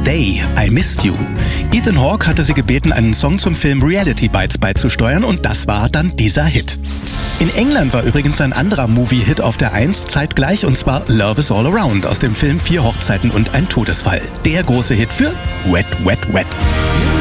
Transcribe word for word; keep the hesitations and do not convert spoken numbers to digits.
Day, I Missed You. Ethan Hawke hatte sie gebeten, einen Song zum Film Reality Bites beizusteuern und das war dann dieser Hit. In England war übrigens ein anderer Movie-Hit auf der Eins zeitgleich und zwar Love is All Around aus dem Film Vier Hochzeiten und ein Todesfall. Der große Hit für Wet, Wet, Wet.